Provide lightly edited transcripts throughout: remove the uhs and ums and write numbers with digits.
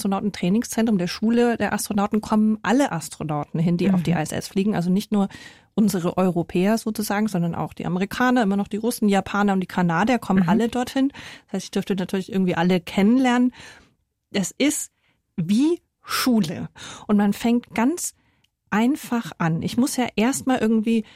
Astronautentrainingszentrum der Schule der Astronauten kommen alle Astronauten hin, die auf die ISS fliegen. Also nicht nur unsere Europäer sozusagen, sondern auch die Amerikaner, immer noch die Russen, die Japaner und die Kanadier kommen alle dorthin. Das heißt, ich dürfte natürlich irgendwie alle kennenlernen. Es ist wie Schule. Und man fängt ganz einfach an. Ich muss ja erstmal irgendwie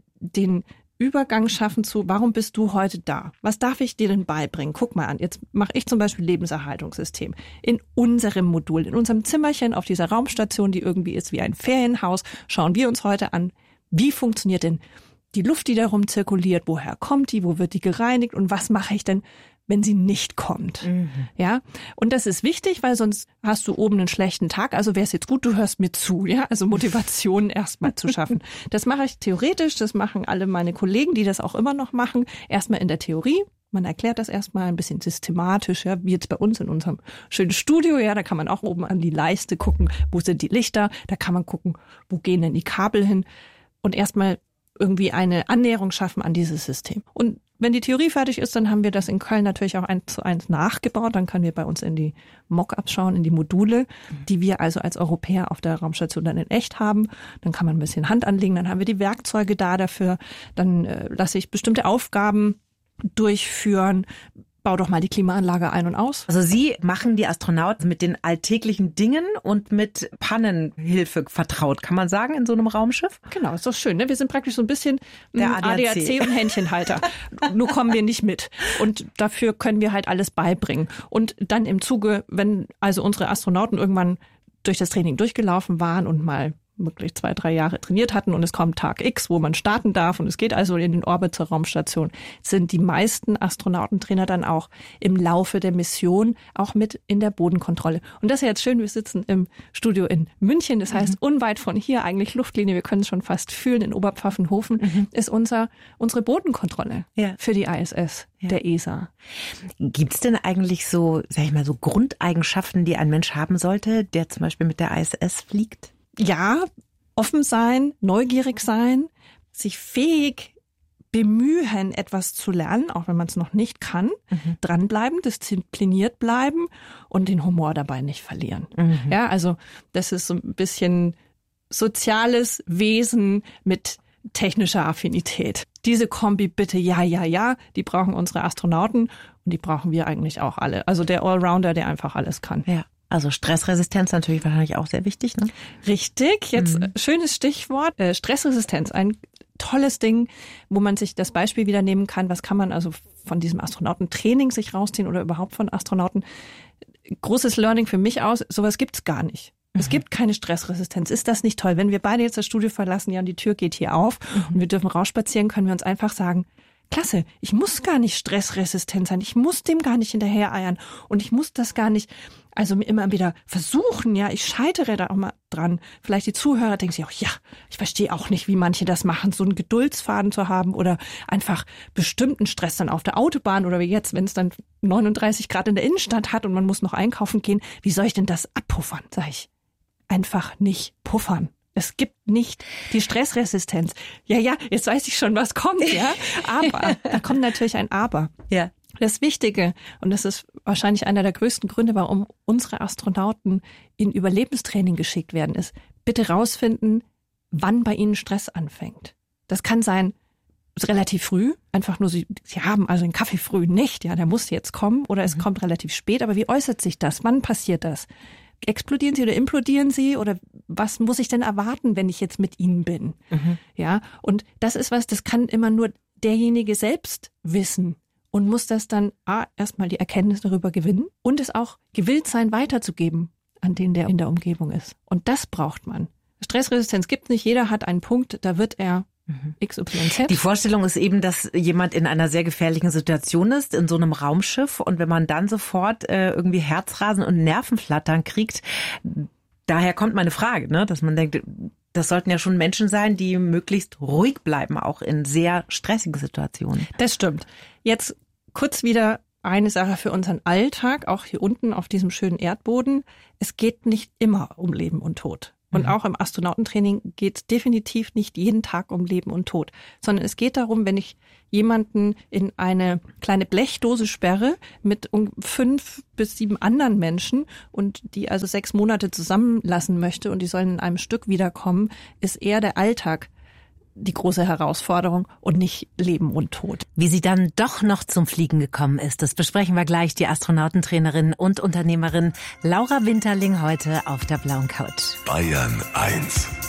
den Übergang schaffen zu, warum bist du heute da? Was darf ich dir denn beibringen? Guck mal an, jetzt mache ich zum Beispiel Lebenserhaltungssystem. In unserem Modul, in unserem Zimmerchen auf dieser Raumstation, die irgendwie ist wie ein Ferienhaus, schauen wir uns heute an, wie funktioniert denn die Luft, die darum zirkuliert? Woher kommt die? Wo wird die gereinigt? Und was mache ich denn, wenn sie nicht kommt? Ja, und das ist wichtig, weil sonst hast du oben einen schlechten Tag. Also wäre es jetzt gut, du hörst mir zu, ja, also Motivation erstmal zu schaffen. Das mache ich theoretisch, das machen alle meine Kollegen, die das auch immer noch machen. Erstmal in der Theorie. Man erklärt das erstmal ein bisschen systematisch, ja, wie jetzt bei uns in unserem schönen Studio, ja, da kann man auch oben an die Leiste gucken, wo sind die Lichter, da kann man gucken, wo gehen denn die Kabel hin und erstmal irgendwie eine Annäherung schaffen an dieses System. Und wenn die Theorie fertig ist, dann haben wir das in Köln natürlich auch 1:1 nachgebaut. Dann können wir bei uns in die Mockups schauen, in die Module, die wir also als Europäer auf der Raumstation dann in echt haben. Dann kann man ein bisschen Hand anlegen, dann haben wir die Werkzeuge da dafür. Dann lasse ich bestimmte Aufgaben durchführen. Bau doch mal die Klimaanlage ein und aus. Also Sie machen die Astronauten mit den alltäglichen Dingen und mit Pannenhilfe vertraut, kann man sagen, in so einem Raumschiff? Genau, ist doch schön, ne? Wir sind praktisch so ein bisschen der ADAC und Händchenhalter. Nur kommen wir nicht mit. Und dafür können wir halt alles beibringen. Und dann im Zuge, wenn also unsere Astronauten irgendwann durch das Training durchgelaufen waren und mal wirklich 2-3 Jahre trainiert hatten und es kommt Tag X, wo man starten darf und es geht also in den Orbit zur Raumstation, sind die meisten Astronautentrainer dann auch im Laufe der Mission auch mit in der Bodenkontrolle. Und das ist ja jetzt schön, wir sitzen im Studio in München, das heißt unweit von hier, eigentlich Luftlinie, wir können es schon fast fühlen, in Oberpfaffenhofen ist unsere Bodenkontrolle für die ISS der ESA. Gibt's denn eigentlich so, sag ich mal, so Grundeigenschaften, die ein Mensch haben sollte, der zum Beispiel mit der ISS fliegt? Ja, offen sein, neugierig sein, sich fähig bemühen, etwas zu lernen, auch wenn man es noch nicht kann, dranbleiben, diszipliniert bleiben und den Humor dabei nicht verlieren. Ja, also das ist so ein bisschen soziales Wesen mit technischer Affinität. Diese Kombi bitte, ja, die brauchen unsere Astronauten und die brauchen wir eigentlich auch alle. Also der Allrounder, der einfach alles kann. Ja. Also Stressresistenz natürlich wahrscheinlich auch sehr wichtig, ne? Richtig, jetzt schönes Stichwort, Stressresistenz, ein tolles Ding, wo man sich das Beispiel wieder nehmen kann, was kann man also von diesem Astronautentraining sich rausziehen oder überhaupt von Astronauten. Großes Learning für mich aus, sowas gibt's gar nicht. Es gibt keine Stressresistenz. Ist das nicht toll? Wenn wir beide jetzt das Studio verlassen, ja, und die Tür geht hier auf und wir dürfen rausspazieren, können wir uns einfach sagen, klasse, ich muss gar nicht stressresistent sein, ich muss dem gar nicht hinterhereiern und ich muss das gar nicht, also immer wieder versuchen, ja, ich scheitere da auch mal dran. Vielleicht die Zuhörer denken sich auch, ja, ich verstehe auch nicht, wie manche das machen, so einen Geduldsfaden zu haben oder einfach bestimmten Stress dann auf der Autobahn oder wie jetzt, wenn es dann 39 Grad in der Innenstadt hat und man muss noch einkaufen gehen, wie soll ich denn das abpuffern? Sag ich, einfach nicht puffern. Es gibt nicht die Stressresistenz. Ja, jetzt weiß ich schon, was kommt, ja. Aber, da kommt natürlich ein Aber. Ja. Das Wichtige, und das ist wahrscheinlich einer der größten Gründe, warum unsere Astronauten in Überlebenstraining geschickt werden, ist, bitte rausfinden, wann bei ihnen Stress anfängt. Das kann sein, relativ früh, einfach nur, sie haben also den Kaffee früh nicht, ja, der muss jetzt kommen, oder es kommt relativ spät, aber wie äußert sich das? Wann passiert das? Explodieren sie oder implodieren sie oder was muss ich denn erwarten, wenn ich jetzt mit ihnen bin? Ja, und das ist was, das kann immer nur derjenige selbst wissen und muss das dann erstmal die Erkenntnis darüber gewinnen und es auch gewillt sein, weiterzugeben an den, der in der Umgebung ist. Und das braucht man. Stressresistenz gibt es nicht, jeder hat einen Punkt, da wird er XYZ. Die Vorstellung ist eben, dass jemand in einer sehr gefährlichen Situation ist, in so einem Raumschiff und wenn man dann sofort irgendwie Herzrasen und Nervenflattern kriegt, daher kommt meine Frage, ne, dass man denkt, das sollten ja schon Menschen sein, die möglichst ruhig bleiben, auch in sehr stressigen Situationen. Das stimmt. Jetzt kurz wieder eine Sache für unseren Alltag, auch hier unten auf diesem schönen Erdboden. Es geht nicht immer um Leben und Tod. Und auch im Astronautentraining geht es definitiv nicht jeden Tag um Leben und Tod, sondern es geht darum, wenn ich jemanden in eine kleine Blechdose sperre mit 5 bis 7 anderen Menschen und die also 6 Monate zusammenlassen möchte und die sollen in einem Stück wiederkommen, ist eher der Alltag die große Herausforderung und nicht Leben und Tod. Wie sie dann doch noch zum Fliegen gekommen ist, das besprechen wir gleich. Die Astronautentrainerin und Unternehmerin Laura Winterling heute auf der blauen Couch. Bayern 1